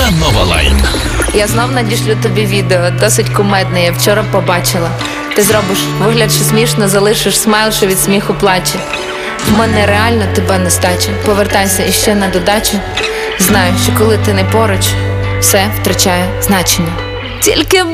на Nova Line. Я знов надішлю тобі відео, досить кумедне, я вчора побачила. Ти зробиш вигляд, що смішно, залишиш смайл, що від сміху плаче. В мене реально тебе нестача. Повертайся іще на додачу. Знаю, що коли ти не поруч, все втрачає значення. Тільки